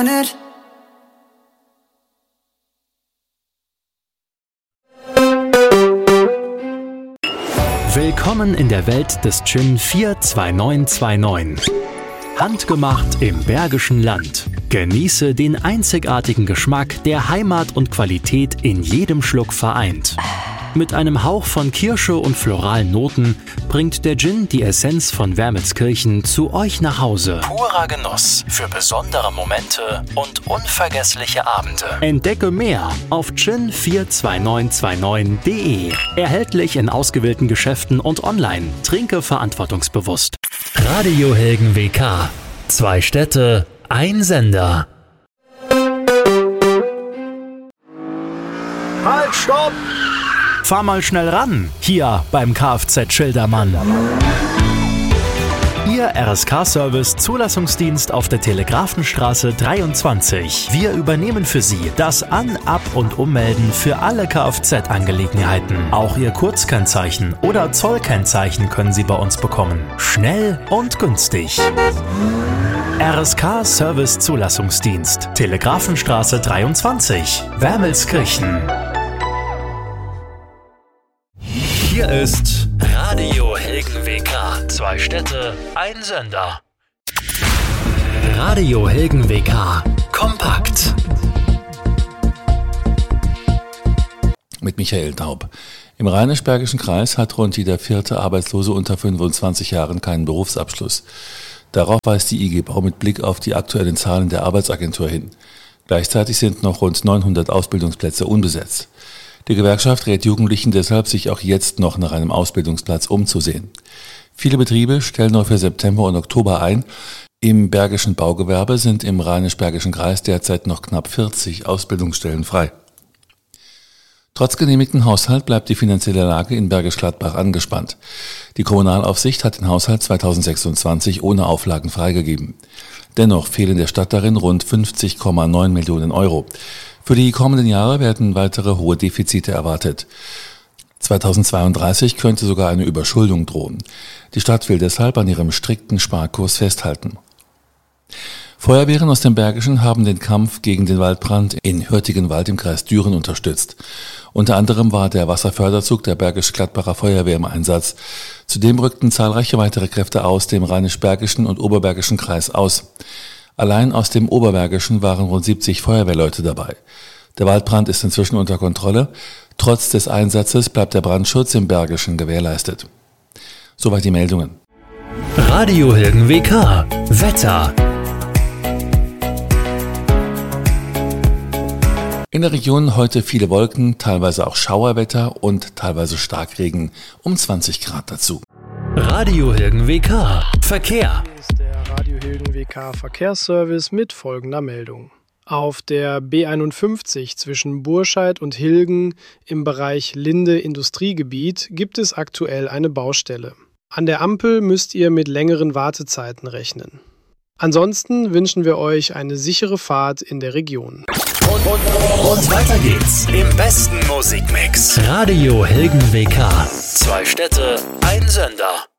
Willkommen in der Welt des Gin 42929. Handgemacht im Bergischen Land. Genieße den einzigartigen Geschmack, der Heimat und Qualität in jedem Schluck vereint. Mit einem Hauch von Kirsche und floralen Noten bringt der Gin die Essenz von Wermelskirchen zu euch nach Hause. Purer Genuss für besondere Momente und unvergessliche Abende. Entdecke mehr auf gin42929.de. Erhältlich in ausgewählten Geschäften und online. Trinke verantwortungsbewusst. Radio Hilgen WK. 2 Städte, ein Sender. Halt, stopp! Fahr mal schnell ran, hier beim Kfz Schildermann. Ihr RSK-Service Zulassungsdienst auf der Telegrafenstraße 23. Wir übernehmen für Sie das An-, Ab- und Ummelden für alle Kfz-Angelegenheiten. Auch Ihr Kurzkennzeichen oder Zollkennzeichen können Sie bei uns bekommen. Schnell und günstig. RSK-Service Zulassungsdienst, Telegrafenstraße 23, Wermelskirchen. Hier ist Radio Hilgen WK. 2 Städte, ein Sender. Radio Hilgen WK. Kompakt. Mit Michael Daub. Im Rheinisch-Bergischen Kreis hat rund jeder 4. Arbeitslose unter 25 Jahren keinen Berufsabschluss. Darauf weist die IG Bau mit Blick auf die aktuellen Zahlen der Arbeitsagentur hin. Gleichzeitig sind noch rund 900 Ausbildungsplätze unbesetzt. Die Gewerkschaft rät Jugendlichen deshalb, sich auch jetzt noch nach einem Ausbildungsplatz umzusehen. Viele Betriebe stellen noch für September und Oktober ein. Im bergischen Baugewerbe sind im Rheinisch-Bergischen Kreis derzeit noch knapp 40 Ausbildungsstellen frei. Trotz genehmigten Haushalt bleibt die finanzielle Lage in Bergisch Gladbach angespannt. Die Kommunalaufsicht hat den Haushalt 2026 ohne Auflagen freigegeben. Dennoch fehlen der Stadt darin rund 50,9 Millionen Euro. Für die kommenden Jahre werden weitere hohe Defizite erwartet. 2032 könnte sogar eine Überschuldung drohen. Die Stadt will deshalb an ihrem strikten Sparkurs festhalten. Feuerwehren aus dem Bergischen haben den Kampf gegen den Waldbrand in Hürtigenwald im Kreis Düren unterstützt. Unter anderem war der Wasserförderzug der Bergisch-Gladbacher Feuerwehr im Einsatz. Zudem rückten zahlreiche weitere Kräfte aus dem Rheinisch-Bergischen und Oberbergischen Kreis aus. Allein aus dem Oberbergischen waren rund 70 Feuerwehrleute dabei. Der Waldbrand ist inzwischen unter Kontrolle. Trotz des Einsatzes bleibt der Brandschutz im Bergischen gewährleistet. Soweit die Meldungen. Radio Hilgen WK. Wetter. In der Region heute viele Wolken, teilweise auch Schauerwetter und teilweise Starkregen, um 20 Grad dazu. Radio Hilgen WK. Verkehr. Hier ist der Radio Hilgen WK Verkehrsservice mit folgender Meldung. Auf der B51 zwischen Burscheid und Hilgen im Bereich Linde Industriegebiet gibt es aktuell eine Baustelle. An der Ampel müsst ihr mit längeren Wartezeiten rechnen. Ansonsten wünschen wir euch eine sichere Fahrt in der Region. Und weiter geht's im besten Musikmix. Radio Hilgen WK. 2 Städte, ein Sender.